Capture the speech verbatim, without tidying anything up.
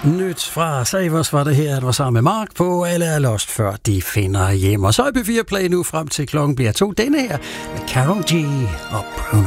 Nyt fra Savers var det her, at var sammen med Mark på Alle er lost, før de finder hjem. Og så er P fire Play nu frem til klokken bliver to. Denne her med Karol G og Bruno.